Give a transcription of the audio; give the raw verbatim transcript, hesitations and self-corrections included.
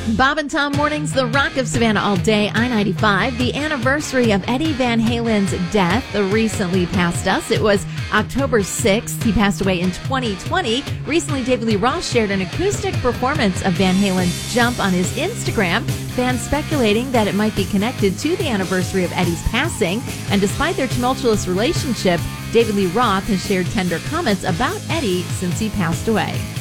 Bob and Tom Mornings, the Rock of Savannah all day, I ninety-five. The anniversary of Eddie Van Halen's death recently passed us. It was October sixth. He passed away in twenty twenty. Recently, David Lee Roth shared an acoustic performance of Van Halen's Jump on his Instagram. Fans speculating that it might be connected to the anniversary of Eddie's passing. And despite their tumultuous relationship, David Lee Roth has shared tender comments about Eddie since he passed away.